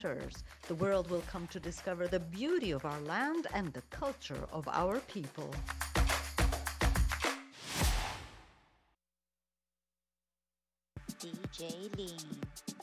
The world will come to discover the beauty of our land and the culture of our people. DJ Lean.